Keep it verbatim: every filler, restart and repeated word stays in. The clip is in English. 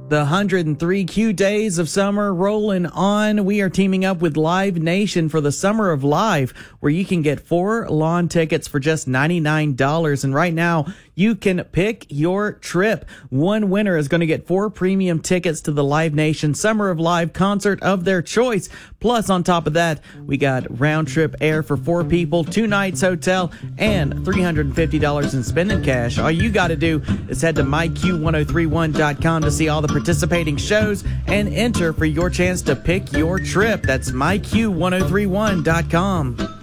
The one hundred three Q days of summer rolling on. We are teaming up with Live Nation for the Summer of Live, where you can get four lawn tickets for just ninety-nine dollars. And right now, you can pick your trip. One winner is going to get four premium tickets to the Live Nation Summer of Live concert of their choice. Plus, on top of that, we got round trip air for four people, two nights hotel, and three hundred fifty dollars in spending cash. All you got to do is head to my q ten thirty-one dot com to see all the participating shows and enter for your chance to pick your trip. That's my q ten thirty-one dot com.